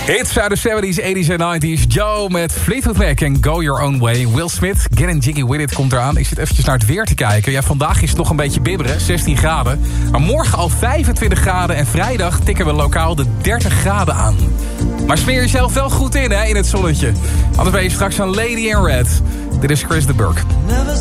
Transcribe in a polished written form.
Hits uit de 70s, 80s en 90s. Joe met Fleetwood Mac en Go Your Own Way. Will Smith, Getting Jiggy With It komt eraan. Ik zit eventjes naar het weer te kijken. Ja, vandaag is het nog een beetje bibberen, 16 graden. Maar morgen al 25 graden en vrijdag tikken we lokaal de 30 graden aan. Maar smeer jezelf wel goed in, hè, in het zonnetje. Anders ben je straks een Lady in Red. Dit is Chris de Burgh. Never